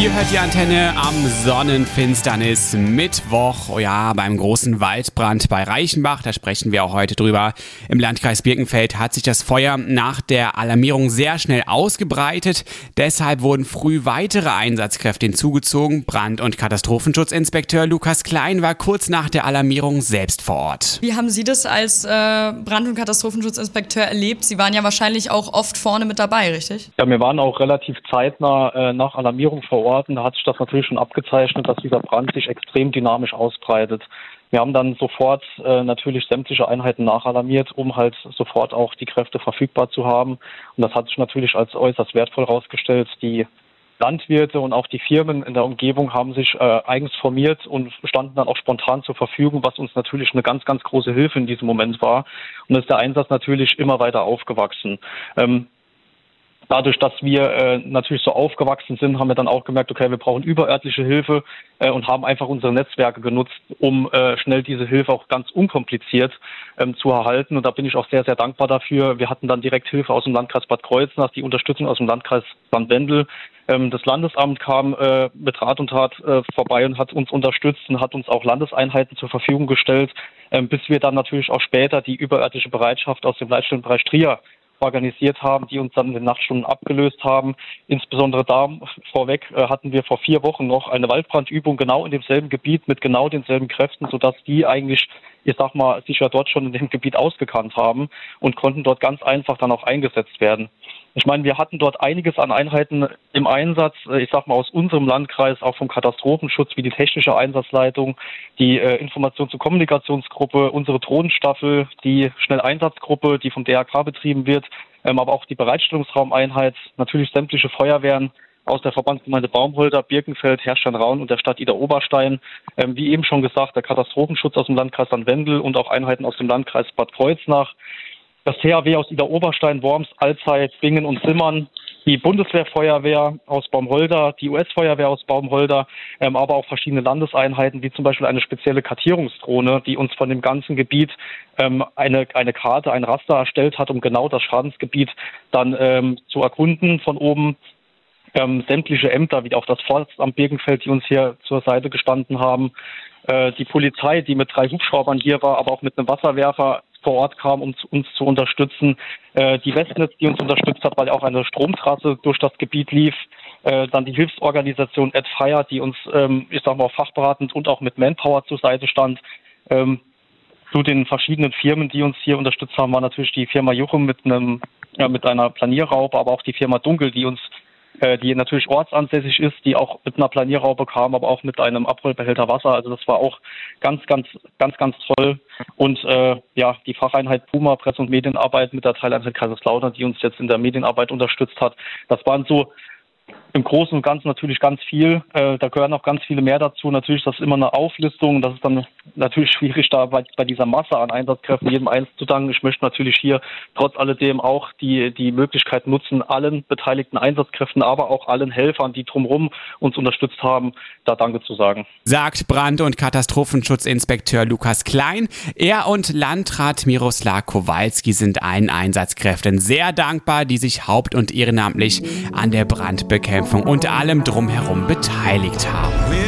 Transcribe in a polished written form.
Ihr hört die Antenne am Sonnenfinsternis Mittwoch, oh ja, beim großen Waldbrand bei Reichenbach, da sprechen wir auch heute drüber. Im Landkreis Birkenfeld hat sich das Feuer nach der Alarmierung sehr schnell ausgebreitet. Deshalb wurden früh weitere Einsatzkräfte hinzugezogen. Brand- und Katastrophenschutzinspekteur Lukas Klein war kurz nach der Alarmierung selbst vor Ort. Wie haben Sie das als Brand- und Katastrophenschutzinspekteur erlebt? Sie waren ja wahrscheinlich auch oft vorne mit dabei, richtig? Ja, wir waren auch relativ zeitnah nach Alarmierung vor Ort. Und da hat sich das natürlich schon abgezeichnet, dass dieser Brand sich extrem dynamisch ausbreitet. Wir haben dann sofort natürlich sämtliche Einheiten nachalarmiert, um halt sofort auch die Kräfte verfügbar zu haben. Und das hat sich natürlich als äußerst wertvoll herausgestellt. Die Landwirte und auch die Firmen in der Umgebung haben sich eigens formiert und standen dann auch spontan zur Verfügung, was uns natürlich eine ganz, ganz große Hilfe in diesem Moment war. Und ist der Einsatz natürlich immer weiter aufgewachsen. Dadurch, dass wir natürlich so aufgewachsen sind, haben wir dann auch gemerkt, okay, wir brauchen überörtliche Hilfe und haben einfach unsere Netzwerke genutzt, um schnell diese Hilfe auch ganz unkompliziert zu erhalten. Und da bin ich auch sehr, sehr dankbar dafür. Wir hatten dann direkt Hilfe aus dem Landkreis Bad Kreuznach, die Unterstützung aus dem Landkreis St. Wendel. Das Landesamt kam mit Rat und Tat vorbei und hat uns unterstützt und hat uns auch Landeseinheiten zur Verfügung gestellt, bis wir dann natürlich auch später die überörtliche Bereitschaft aus dem Leitstellenbereich Trier organisiert haben, die uns dann in den Nachtstunden abgelöst haben. Insbesondere da vorweg hatten wir vor 4 Wochen noch eine Waldbrandübung genau in demselben Gebiet mit genau denselben Kräften, sodass die eigentlich, ich sag mal, sich ja dort schon in dem Gebiet ausgekannt haben und konnten dort ganz einfach dann auch eingesetzt werden. Ich meine, wir hatten dort einiges an Einheiten im Einsatz, ich sag mal aus unserem Landkreis, auch vom Katastrophenschutz, wie die technische Einsatzleitung, die Informations- und Kommunikationsgruppe, unsere Drohnenstaffel, die Schnelleinsatzgruppe, die vom DRK betrieben wird, aber auch die Bereitstellungsraumeinheit, natürlich sämtliche Feuerwehren aus der Verbandsgemeinde Baumholder, Birkenfeld, Herrstein-Raun und der Stadt Idar-Oberstein. Wie eben schon gesagt, der Katastrophenschutz aus dem Landkreis St. Wendel und auch Einheiten aus dem Landkreis Bad Kreuznach. Das THW aus Idar-Oberstein, Worms, Alzey, Bingen und Simmern, die Bundeswehrfeuerwehr aus Baumholder, die US-Feuerwehr aus Baumholder, aber auch verschiedene Landeseinheiten, wie zum Beispiel eine spezielle Kartierungsdrohne, die uns von dem ganzen Gebiet eine Karte, ein Raster erstellt hat, um genau das Schadensgebiet dann zu erkunden von oben. Sämtliche Ämter, wie auch das Forstamt Birkenfeld, die uns hier zur Seite gestanden haben. Die Polizei, die mit 3 Hubschraubern hier war, aber auch mit einem Wasserwerfer vor Ort kam, um uns zu unterstützen. Die Westnetz, die uns unterstützt hat, weil auch eine Stromtrasse durch das Gebiet lief. Dann die Hilfsorganisation AdFire, die uns, ich sag mal, fachberatend und auch mit Manpower zur Seite stand. Zu den verschiedenen Firmen, die uns hier unterstützt haben, war natürlich die Firma Juchum mit einer Planierraupe, aber auch die Firma Dunkel, die natürlich ortsansässig ist, die auch mit einer Planierraupe kam, aber auch mit einem Abrollbehälter Wasser. Also das war auch ganz toll. Und die Facheinheit Puma, Presse- und Medienarbeit mit der Teileinheit Kaiserslautern, die uns jetzt in der Medienarbeit unterstützt hat. Das waren so im Großen und Ganzen natürlich ganz viel. Da gehören auch ganz viele mehr dazu. Natürlich, das ist immer eine Auflistung. Das ist dann natürlich schwierig, da bei dieser Masse an Einsatzkräften jedem eins zu danken. Ich möchte natürlich hier trotz alledem auch die Möglichkeit nutzen, allen beteiligten Einsatzkräften, aber auch allen Helfern, die drumherum uns unterstützt haben, da Danke zu sagen. Sagt Brand- und Katastrophenschutzinspekteur Lukas Klein. Er und Landrat Miroslav Kowalski sind allen Einsatzkräften sehr dankbar, die sich haupt- und ehrenamtlich an der Brandbekämpfung und allem drumherum beteiligt haben.